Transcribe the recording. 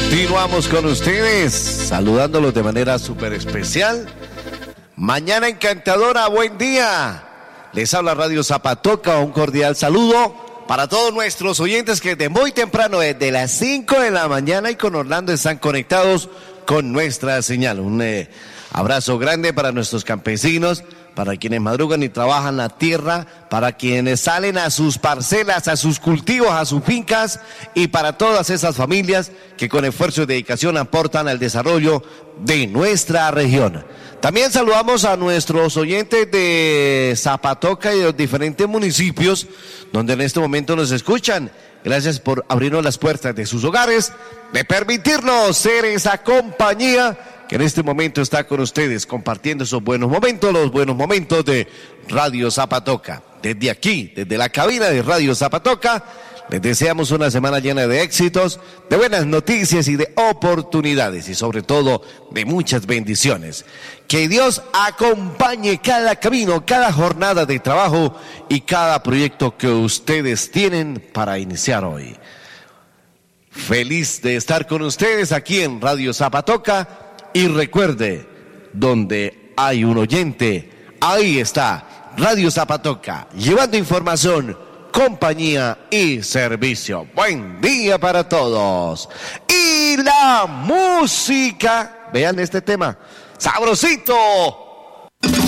Continuamos con ustedes, saludándolos de manera súper especial. Mañana encantadora, buen día. Les habla Radio Zapatoca, un cordial saludo para todos nuestros oyentes que de muy temprano, desde las 5 de la mañana y con Orlando están conectados con nuestra señal. Un abrazo grande para nuestros campesinos, para quienes madrugan y trabajan la tierra, para quienes salen a sus parcelas, a sus cultivos, a sus fincas, y para todas esas familias que con esfuerzo y dedicación aportan al desarrollo de nuestra región. También saludamos a nuestros oyentes de Zapatoca y de los diferentes municipios donde en este momento nos escuchan. Gracias por abrirnos las puertas de sus hogares, de permitirnos ser esa compañía que en este momento está con ustedes, compartiendo esos buenos momentos, los buenos momentos de Radio Zapatoca. Desde aquí, desde la cabina de Radio Zapatoca, les deseamos una semana llena de éxitos, de buenas noticias y de oportunidades, y sobre todo de muchas bendiciones. Que Dios acompañe cada camino, cada jornada de trabajo y cada proyecto que ustedes tienen para iniciar hoy. Feliz de estar con ustedes aquí en Radio Zapatoca. Y recuerde, donde hay un oyente, ahí está Radio Zapatoca, llevando información, compañía y servicio. Buen día para todos. Y la música, vean este tema, sabrosito.